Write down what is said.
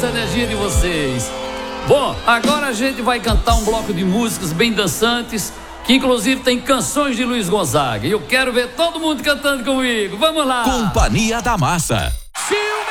essa energia de vocês. Bom, agora a gente vai cantar um bloco de músicas bem dançantes, que inclusive tem canções de Luiz Gonzaga. E eu quero ver todo mundo cantando comigo. Vamos lá. Companhia da Massa. Filme!